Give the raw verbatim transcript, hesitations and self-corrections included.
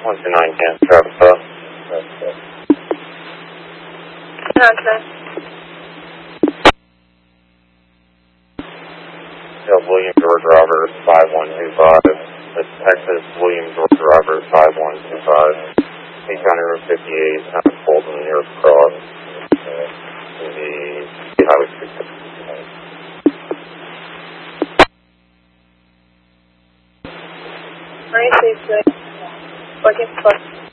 one two nine Kansas traffic stop. Okay. Yeah, William George Roberts five one two five. That's Texas William George Roberts five one two five. He's County Route fifty-eight, kind of Fulton near Cross. In the Highway six. Three six six. Looking for